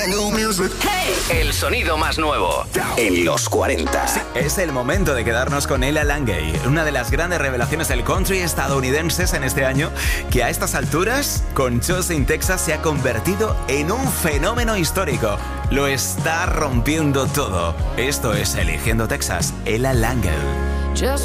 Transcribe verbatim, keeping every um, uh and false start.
El sonido más nuevo en los cuarenta. Sí, es el momento de quedarnos con Ella Langley, una de las grandes revelaciones del country estadounidenses en este año, que a estas alturas, con Justin Texas, se ha convertido en un fenómeno histórico. Lo está rompiendo todo. Esto es Eligiendo Texas, Ella Langley.